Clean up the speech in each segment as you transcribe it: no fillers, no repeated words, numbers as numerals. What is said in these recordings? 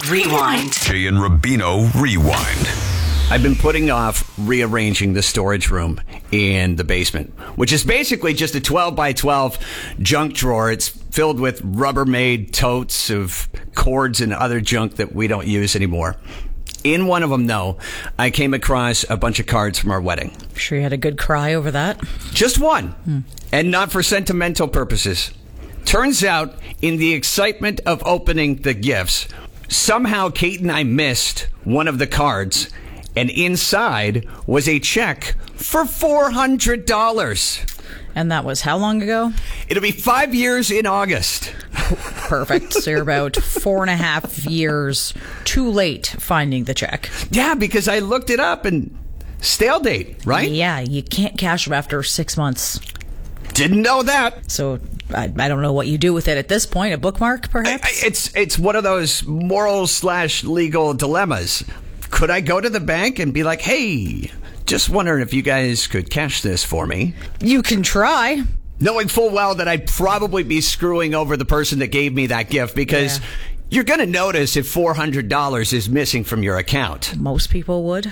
Rewind. Jay and Rubino Rewind. I've been putting off rearranging the storage room in the basement, which is basically just a 12 by 12 junk drawer. It's filled with Rubbermaid totes of cords and other junk that we don't use anymore. In one of them, though, I came across a bunch of cards from our wedding. Sure you had a good cry over that? Just one, and not for sentimental purposes. Turns out, in the excitement of opening the gifts, somehow Kate and I missed one of the cards, and inside was a check for $400. And that was how long ago? It'll be 5 years in August. Perfect. So you're about 4.5 years too late finding the check. Yeah, because I looked it up and stale date, right? Yeah, you can't cash them after 6 months. Didn't know that. So I don't know what you do with it at this point. A bookmark, perhaps? It's one of those moral/legal dilemmas. Could I go to the bank and be like, hey, just wondering if you guys could cash this for me? You can try. Knowing full well that I'd probably be screwing over the person that gave me that gift because you're going to notice if $400 is missing from your account. Most people would.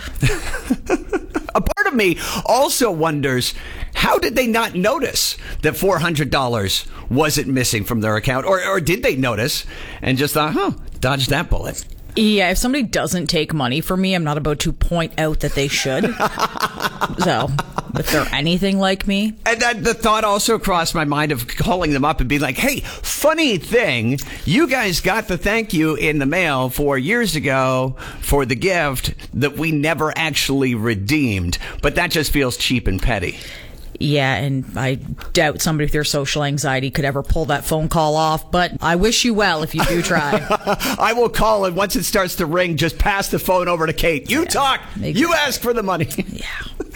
A part of me also wonders, how did they not notice that $400 wasn't missing from their account? Or did they notice and just thought, dodge that bullet? Yeah, if somebody doesn't take money from me, I'm not about to point out that they should. So, if they're anything like me. And then the thought also crossed my mind of calling them up and being like, hey, funny thing, you guys got the thank you in the mail 4 years ago for the gift that we never actually redeemed. But that just feels cheap and petty. Yeah, and I doubt somebody with your social anxiety could ever pull that phone call off, but I wish you well if you do try. I will call, and once it starts to ring, just pass the phone over to Kate. You talk. Exactly. You ask for the money. Yeah.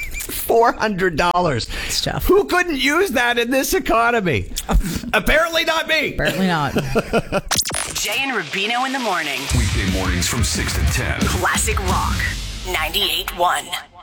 $400. It's tough. Who couldn't use that in this economy? Apparently not me. Apparently not. Jay and Rubino in the morning. Weekday mornings from 6 to 10. Classic Rock 98.1.